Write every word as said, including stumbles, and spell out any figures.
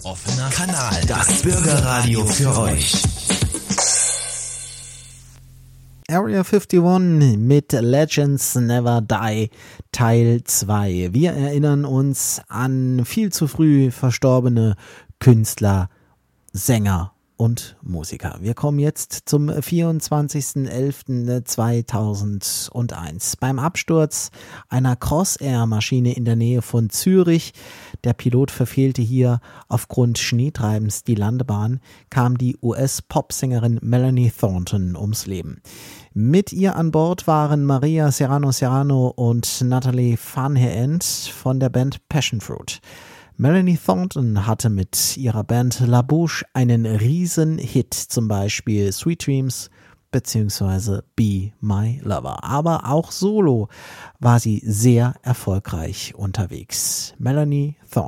Offener Kanal, das Bürgerradio für euch. Area einundfünfzig mit Legends Never Die Teil zwei. Wir erinnern uns an viel zu früh verstorbene Künstler, Sänger und Musiker. Wir kommen jetzt zum vierundzwanzigsten elften zweitausendeins. Beim Absturz einer Crossair-Maschine in der Nähe von Zürich, der Pilot verfehlte hier aufgrund Schneetreibens die Landebahn, kam die U S-Popsängerin Melanie Thornton ums Leben. Mit ihr an Bord waren Maria Serrano Serrano und Natalie Van Heent von der Band Passion Fruit. Melanie Thornton hatte mit ihrer Band La Bouche einen riesen Hit, zum Beispiel Sweet Dreams bzw. Be My Lover. Aber auch solo war sie sehr erfolgreich unterwegs. Melanie Thornton.